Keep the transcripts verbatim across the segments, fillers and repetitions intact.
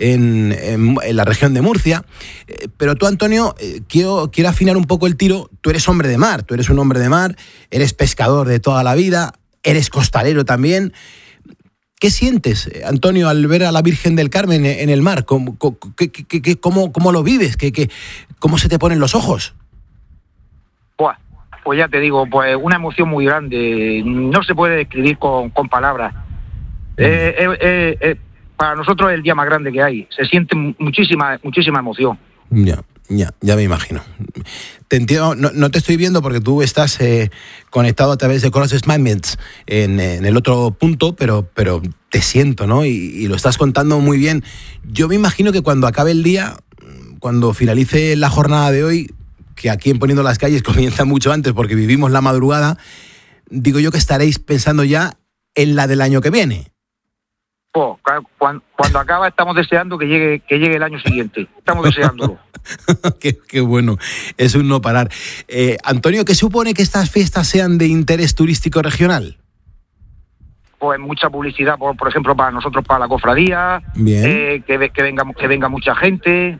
en, en, en la región de Murcia. Eh, pero tú, Antonio, eh, quiero, quiero afinar un poco el tiro. Tú eres hombre de mar, tú eres un hombre de mar, eres pescador de toda la vida, eres costalero también. ¿Qué sientes, Antonio, al ver a la Virgen del Carmen en el mar? ¿Cómo, qué, qué, qué, cómo, cómo lo vives? ¿Qué, qué, ¿Cómo se te ponen los ojos? Pues, pues ya te digo, pues una emoción muy grande. No se puede describir con, con palabras. Mm. Eh, eh, eh, eh, para nosotros es el día más grande que hay. Se siente muchísima, muchísima emoción. Ya. Ya, ya me imagino. Te entiendo, no, no te estoy viendo porque tú estás eh, conectado a través de Cross Smiles en, en el otro punto, pero, pero te siento, ¿no? Y, y lo estás contando muy bien. Yo me imagino que cuando acabe el día, cuando finalice la jornada de hoy, que aquí en Poniendo las Calles comienza mucho antes porque vivimos la madrugada, digo yo que estaréis pensando ya en la del año que viene. Oh, cuando, cuando acaba estamos deseando que llegue, que llegue el año siguiente. Estamos deseándolo. qué, qué bueno, es un no parar. Eh, Antonio, ¿qué supone que estas fiestas sean de interés turístico regional? Pues mucha publicidad, por, por ejemplo, para nosotros, para la cofradía, eh, que, que, venga, que venga mucha gente,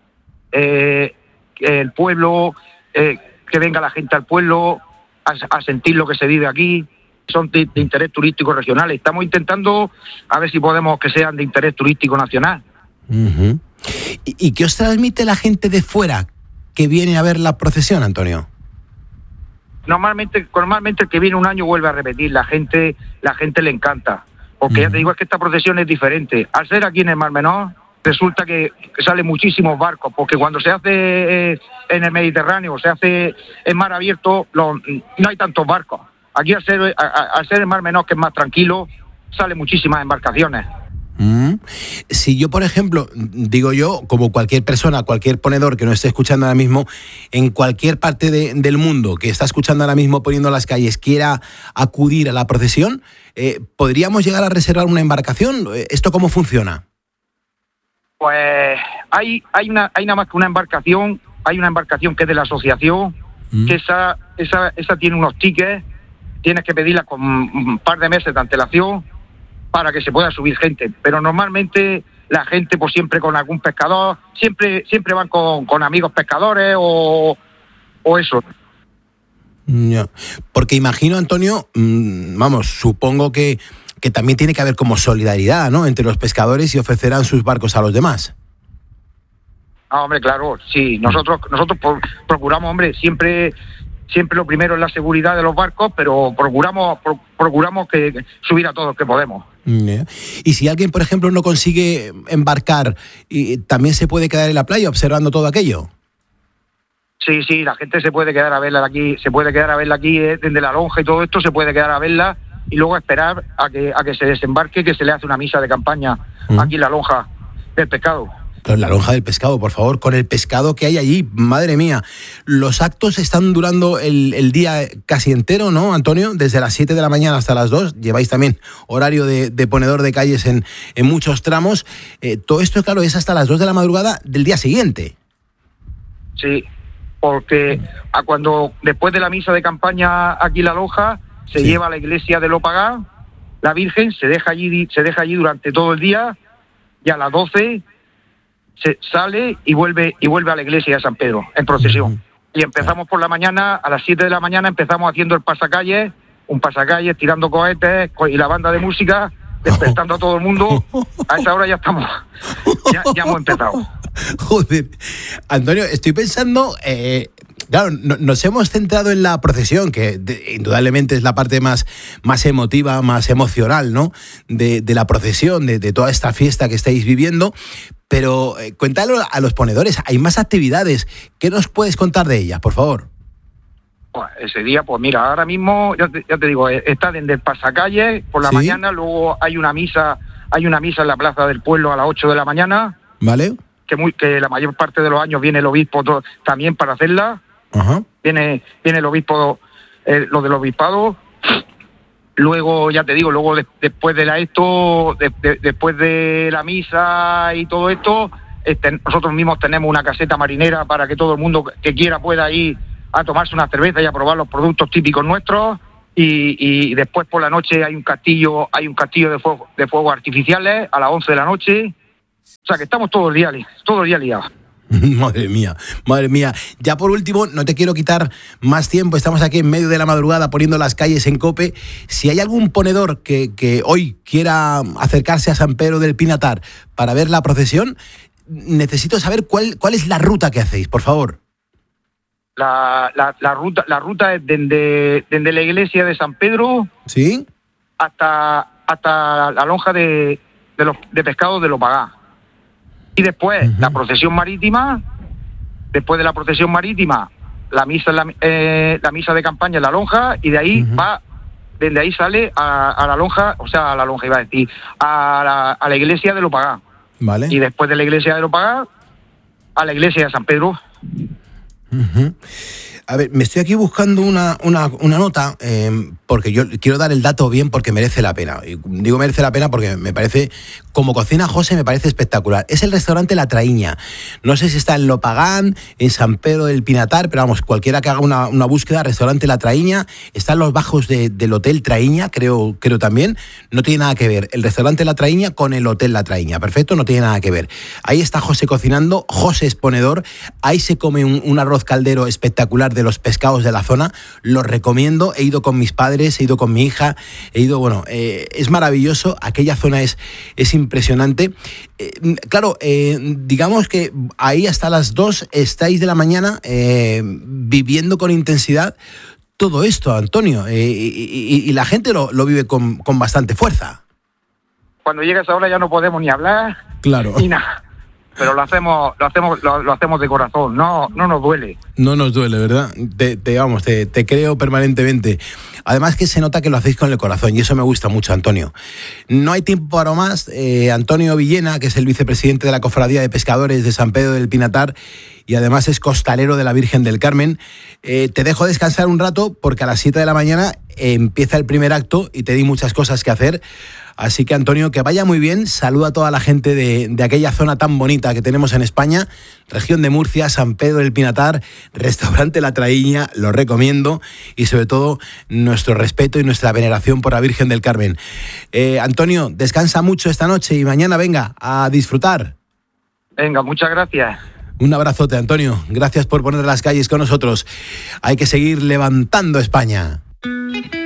eh, que el pueblo, eh, que venga la gente al pueblo a, a sentir lo que se vive aquí. Son de, de interés turístico regional. Estamos intentando a ver si podemos que sean de interés turístico nacional. Uh-huh. ¿Y, ¿Y qué os transmite la gente de fuera que viene a ver la procesión, Antonio? Normalmente, normalmente el que viene un año vuelve a repetir. La gente, la gente le encanta. Porque uh-huh. ya te digo, es que esta procesión es diferente. Al ser aquí en el Mar Menor, resulta que, que salen muchísimos barcos, porque cuando se hace eh, en el Mediterráneo, se hace en mar abierto, lo, no hay tantos barcos. Aquí al ser, a, a, al ser el Mar Menor, que es más tranquilo, salen muchísimas embarcaciones. Mm. Si yo, por ejemplo, digo yo, como cualquier persona, cualquier ponedor que nos esté escuchando ahora mismo, en cualquier parte de, del mundo que está escuchando ahora mismo Poniendo las Calles, quiera acudir a la procesión, eh, ¿podríamos llegar a reservar una embarcación? ¿Esto cómo funciona? Pues hay, hay, una, hay nada más que una embarcación, hay una embarcación que es de la asociación, mm. que esa, esa, esa tiene unos tickets. Tienes que pedirla con un par de meses de antelación para que se pueda subir gente. Pero normalmente la gente, pues siempre con algún pescador, siempre siempre van con, con amigos pescadores o, o eso. No. Porque imagino, Antonio, mmm, vamos, supongo que, que también tiene que haber como solidaridad, ¿no?, entre los pescadores y ofrecerán sus barcos a los demás. Ah, hombre, claro, sí. Nosotros, nosotros por, procuramos, hombre, siempre... Siempre lo primero es la seguridad de los barcos, pero procuramos pro, procuramos que, que subir a todos los que podemos. Yeah. Y si alguien, por ejemplo, no consigue embarcar, ¿también se puede quedar en la playa observando todo aquello? Sí, sí, la gente se puede quedar a verla aquí, se puede quedar a verla aquí eh, desde la lonja y todo esto, se puede quedar a verla y luego esperar a que a que se desembarque, que se le hace una misa de campaña mm. aquí en la lonja del pescado. La lonja del pescado, por favor, con el pescado que hay allí, madre mía. Los actos están durando el, el día casi entero, ¿no, Antonio? Desde las siete de la mañana hasta las dos. Lleváis también horario de, de ponedor de calles en, en muchos tramos. Eh, todo esto, claro, es hasta las dos de la madrugada del día siguiente. Sí, porque a cuando después de la misa de campaña aquí en la lonja, se sí. lleva a la iglesia de Lopagá, la Virgen, se deja allí, se deja allí durante todo el día y a las doce... se sale y vuelve y vuelve a la iglesia de San Pedro en procesión. Uh-huh. Y empezamos por la mañana, a las siete de la mañana empezamos haciendo el pasacalles, un pasacalles, tirando cohetes y la banda de música, despertando a todo el mundo. A esa hora ya estamos, ya, ya hemos empezado. Joder, Antonio, estoy pensando, eh, claro, no, nos hemos centrado en la procesión, que de, indudablemente es la parte más, más emotiva, más emocional, ¿no?, de, de la procesión, de, de toda esta fiesta que estáis viviendo. Pero eh, cuéntalo a los ponedores, hay más actividades. ¿Qué nos puedes contar de ellas, por favor? Pues ese día, pues mira, ahora mismo, ya te, ya te digo, está desde el pasacalle por la ¿Sí? mañana, luego hay una misa, hay una misa en la Plaza del Pueblo a las ocho de la mañana. Vale. Que, muy, que la mayor parte de los años viene el obispo to, también para hacerla. Ajá. Viene, viene el obispo, eh, lo del obispado. Luego, ya te digo, luego de, después de la esto, de, de, después de la misa y todo esto, este, nosotros mismos tenemos una caseta marinera para que todo el mundo que quiera pueda ir a tomarse una cerveza y a probar los productos típicos nuestros. Y, y después por la noche hay un castillo, hay un castillo de fuego, de fuegos artificiales a las once de la noche. O sea, que estamos todo el día, li- todo el día liados. Madre mía, madre mía. Ya por último, no te quiero quitar más tiempo, estamos aquí en medio de la madrugada poniendo las calles en COPE. Si hay algún ponedor que, que hoy quiera acercarse a San Pedro del Pinatar para ver la procesión, necesito saber cuál, cuál es la ruta que hacéis, por favor. La, la, la ruta la ruta es desde, desde la iglesia de San Pedro ¿Sí? hasta hasta la lonja de, de, los, de pescado de Lopagá. Y después, uh-huh. la procesión marítima, después de la procesión marítima, la misa, la, eh, la misa de campaña en la lonja, y de ahí uh-huh. va, desde ahí sale a, a la lonja, o sea, a la lonja iba a decir, a la, a la iglesia de Lopagá. Vale. Y después de la iglesia de Lopagá, a la iglesia de San Pedro. Uh-huh. A ver, me estoy aquí buscando una, una, una nota, eh, porque yo quiero dar el dato bien porque merece la pena. Y digo merece la pena porque me parece, como cocina José, me parece espectacular. Es el restaurante La Traíña. No sé si está en Lopagán, en San Pedro del Pinatar, pero vamos, cualquiera que haga una, una búsqueda, restaurante La Traíña, está en los bajos de, del Hotel Traíña, creo, creo también. No tiene nada que ver el restaurante La Traíña con el Hotel La Traíña. Perfecto, no tiene nada que ver. Ahí está José cocinando, José es ponedor. Ahí se come un, un arroz caldero espectacular de los pescados de la zona. Lo recomiendo. He ido con mis padres, he ido con mi hija, he ido, bueno, eh, es maravilloso. Aquella zona es, es impresionante. Eh, claro, eh, digamos que ahí hasta las dos estáis de la mañana eh, viviendo con intensidad todo esto, Antonio, eh, y, y, y la gente lo, lo vive con, con bastante fuerza. Cuando llega esa hora ya no podemos ni hablar, claro, ni nada. Pero lo hacemos, lo hacemos, lo, lo hacemos de corazón, no, no nos duele. No nos duele, ¿verdad? Te, te vamos, te, te creo permanentemente. Además que se nota que lo hacéis con el corazón y eso me gusta mucho, Antonio. No hay tiempo para más. Eh, Antonio Villena, que es el vicepresidente de la Cofradía de Pescadores de San Pedro del Pinatar y además es costalero de la Virgen del Carmen, eh, te dejo descansar un rato porque a las siete de la mañana eh, empieza el primer acto y te di muchas cosas que hacer. Así que, Antonio, que vaya muy bien. Saluda a toda la gente de, de aquella zona tan bonita que tenemos en España, región de Murcia, San Pedro del Pinatar, restaurante La Traíña, lo recomiendo, y sobre todo nuestro respeto y nuestra veneración por la Virgen del Carmen. Eh, Antonio, descansa mucho esta noche y mañana venga a disfrutar. Venga, muchas gracias. Un abrazote, Antonio. Gracias por poner las calles con nosotros. Hay que seguir levantando España.